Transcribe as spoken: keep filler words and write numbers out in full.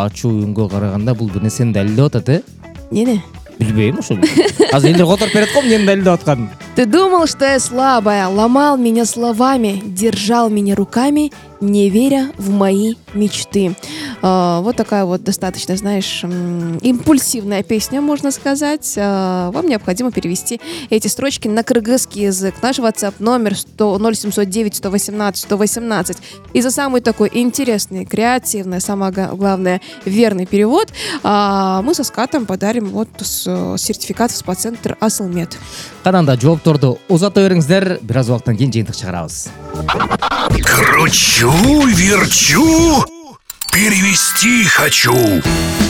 ачуу үнгө караганда бул бир нерсени далилдеп атат, э? Эмне? Билбейм ошону. Азыр элдер которуп берет го эмнени далилдеп атканын. Ты думал, что я слабая, ломал меня словами, держал меня руками, не веря в мои мечты. А, вот такая вот достаточно, знаешь, м, импульсивная песня, можно сказать. А, вам необходимо перевести эти строчки на кыргызский язык. Наш WhatsApp номер сто ноль семьсот девять сто восемнадцать сто восемнадцать. И за самый такой интересный, креативный, самое га- главное, верный перевод а, мы со Скатом подарим вот с- сертификат в спа-центр Асылмед. Каданда жоопторду узата бериңиздер, бир аз убакыттан кийин жыйынтык чыгарабыз. Кручу, верчу, перевести хочу.